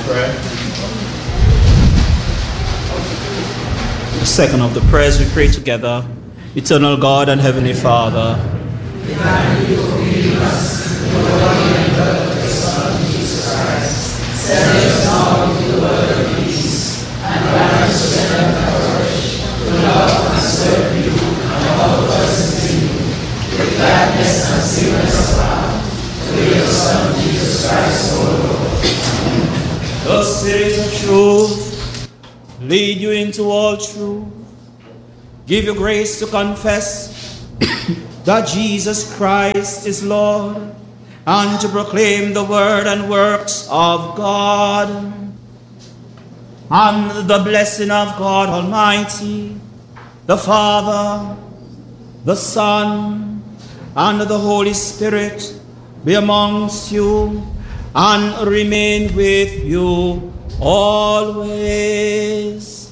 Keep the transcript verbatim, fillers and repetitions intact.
pray. The second of the prayers we pray together. Eternal God and Heavenly Father, we thank you for giving us the body and blood of your Son, Jesus Christ. Send us now into the world of peace, and grant us strength and courage to love and serve you and all persons in you, with gladness and singleness of heart, through your Son, Jesus Christ, O Lord. The Spirit of truth lead you into all truth. Give you grace to confess that Jesus Christ is Lord, and to proclaim the word and works of God. And the blessing of God Almighty, the Father, the Son, and the Holy Spirit be amongst you and remain with you always.